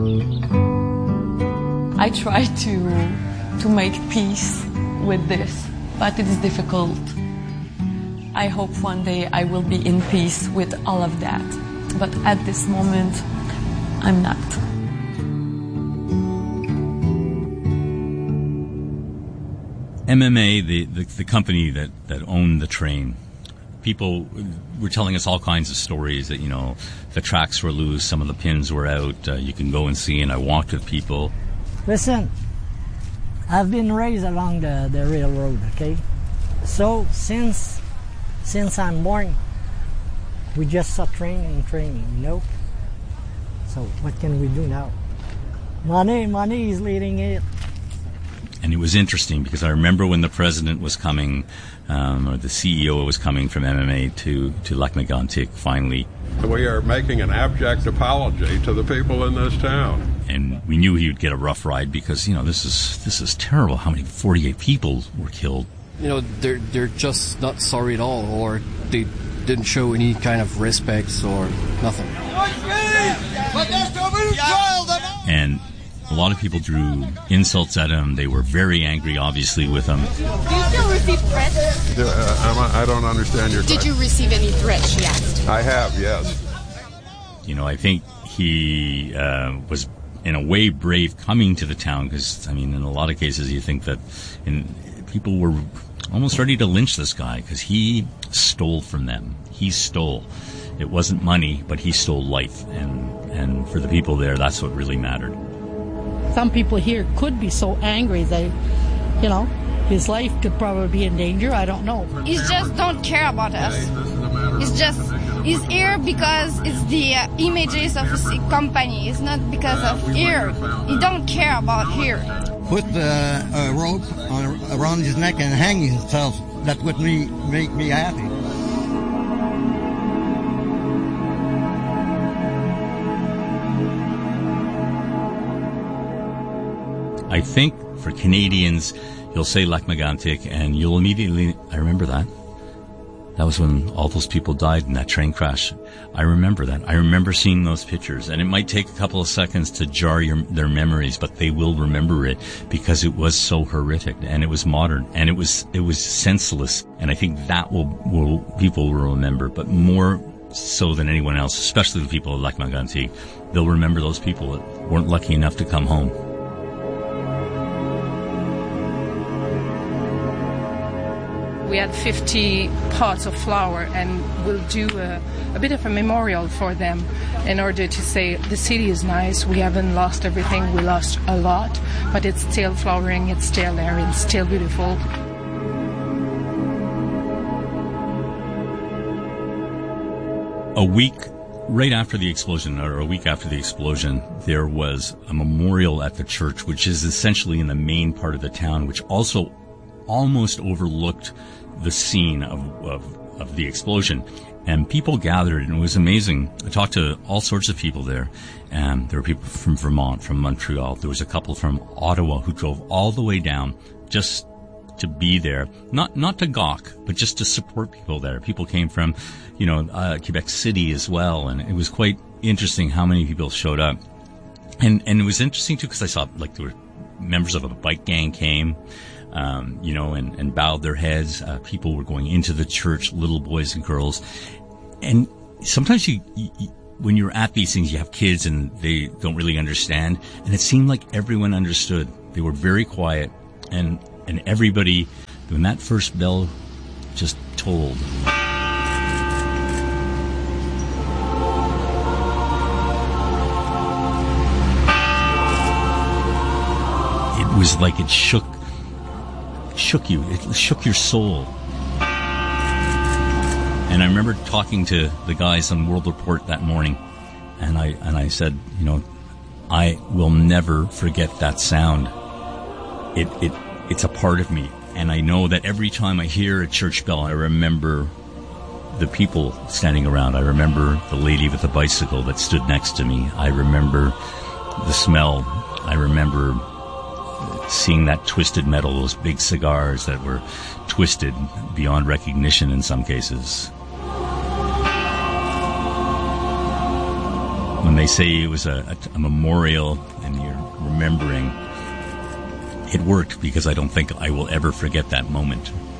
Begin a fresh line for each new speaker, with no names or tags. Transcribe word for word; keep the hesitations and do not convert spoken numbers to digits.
I try to to make peace with this, but it is difficult. I hope one day I will be in peace with all of that, but at this moment, I'm not.
M M A, the, the, the company that, that owned the train, people were telling us all kinds of stories that, you know, the tracks were loose, some of the pins were out, uh, you can go and see, and I walked with people.
Listen, I've been raised along the, the railroad, okay? So since since I'm born, we just saw training and training, you know? So what can we do now? Money, money is leading it.
And it was interesting because I remember when the president was coming, um, or the C E O was coming from M M A to, to Lac-Mégantic finally.
We are making an abject apology to the people in this town.
And we knew he would get a rough ride because, you know, this is this is terrible. How many forty-eight people were killed?
You know, they're they're just not sorry at all, or they didn't show any kind of respect or nothing.
And a lot of people drew insults at him. They were very angry, obviously, with him.
Do you still receive threats?
Uh, I don't understand your question.
Did you receive any threats, she asked.
I have, yes.
You know, I think he uh, was, in a way, brave coming to the town because, I mean, in a lot of cases you think that in, people were almost ready to lynch this guy because he stole from them. He stole. It wasn't money, but he stole life. And, and for the people there, that's what really mattered.
Some people here could be so angry that, you know, his life could probably be in danger. I don't know.
He just don't care about us. It's just, he's here because it's the uh, images of his company. It's not because of here. He don't care about here.
Put uh, a rope on, around his neck and hang himself. That would me, make me happy.
I think for Canadians, you'll say Lac-Mégantic, and you'll immediately, I remember that. That was when all those people died in that train crash. I remember that. I remember seeing those pictures, and it might take a couple of seconds to jar your, their memories, but they will remember it because it was so horrific, and it was modern, and it was it was senseless, and I think that will, will people will remember, but more so than anyone else, especially the people of Lac-Mégantic, they'll remember those people that weren't lucky enough to come home.
We had fifty pots of flower, and we'll do a, a bit of a memorial for them in order to say the city is nice, we haven't lost everything, we lost a lot, but it's still flowering, it's still there, it's still beautiful.
A week right after the explosion, or a week after the explosion, there was a memorial at the church, which is essentially in the main part of the town, which also almost overlooked the scene of, of, of the explosion. And people gathered, and it was amazing. I talked to all sorts of people there. And there were people from Vermont, from Montreal. There was a couple from Ottawa who drove all the way down just to be there. Not not to gawk, but just to support people there. People came from, you know, uh, Quebec City as well. And it was quite interesting how many people showed up. And, and it was interesting, too, because I saw, like, there were members of a bike gang came. Um, you know, and, and bowed their heads. Uh, people were going into the church, little boys and girls. And sometimes you, you, when you're at these things, you have kids and they don't really understand. And it seemed like everyone understood. They were very quiet. And, and everybody, when that first bell just tolled, it was like it shook shook you. It shook your soul. And I remember talking to the guys on World Report that morning, and I and I said, you know, I will never forget that sound. It it it's a part of me, and I know that every time I hear a church bell, I remember the people standing around. I remember the lady with the bicycle that stood next to me. I remember the smell. I remember seeing that twisted metal, those big cigars that were twisted beyond recognition in some cases. when they say it was a, a, a memorial and you're remembering, it worked because I don't think I will ever forget that moment.